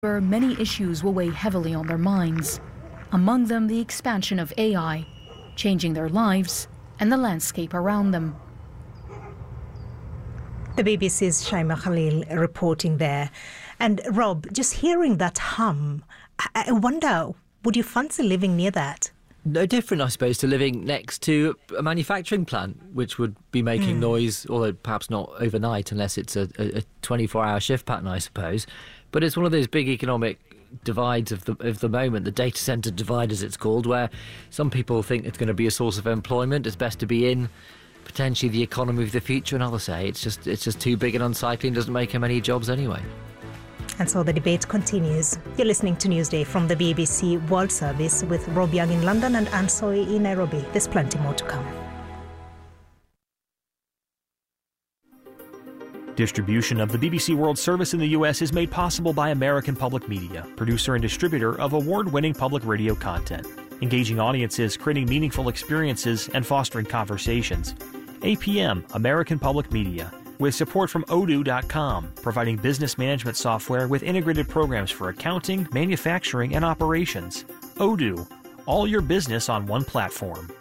Many issues will weigh heavily on their minds, among them the expansion of AI, changing their lives and the landscape around them. The BBC's Shaima Khalil reporting there. And Rob, just hearing that hum, I wonder, would you fancy living near that? No different, I suppose, to living next to a manufacturing plant, which would be making noise, although perhaps not overnight, unless it's a 24-hour shift pattern, I suppose. But it's one of those big economic divides of the moment, the data centre divide, as it's called, where some people think it's going to be a source of employment. It's best to be in potentially the economy of the future, and others say it's just too big and uncycling, doesn't make him any jobs anyway. And so the debate continues. You're listening to Newsday from the BBC World Service with Rob Young in London and Anne Soy in Nairobi. There's plenty more to come. Distribution of the BBC World Service in the U.S. is made possible by American Public Media, producer and distributor of award-winning public radio content, engaging audiences, creating meaningful experiences, and fostering conversations. APM, American Public Media, with support from Odoo.com, providing business management software with integrated programs for accounting, manufacturing, and operations. Odoo, all your business on one platform.